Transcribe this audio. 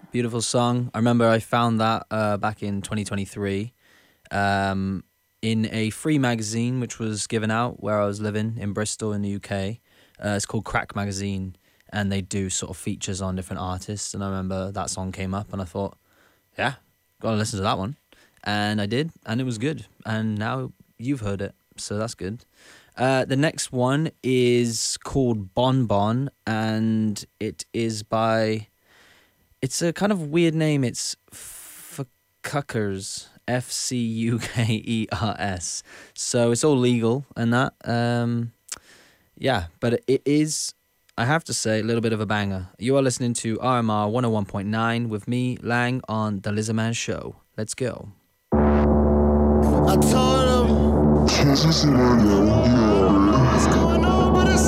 Beautiful song. I remember I found that back in 2023 in a free magazine which was given out where I was living in Bristol in the UK. It's called Crack Magazine, and they do sort of features on different artists. And I remember that song came up, and I thought, yeah, gotta listen to that one. And I did, and it was good. And now you've heard it, so that's good. The next one is called Bon Bon, and it is by. It's a kind of weird name. It's Fuckers, Fuckers. So it's all legal and that. Yeah, but it is, I have to say, a little bit of a banger. You are listening to RMR 101.9 with me, Lang, on The Lizardman Show. Let's go. I told him, what's going on, but it's